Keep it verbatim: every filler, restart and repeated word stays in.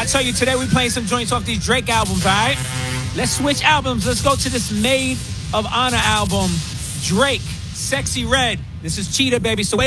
I tell you, today we playing some joints off these Drake albums, all right? Let's switch albums. Let's go to this Maid of Honor album, Drake, Sexy Red. This is Cheetah, baby. So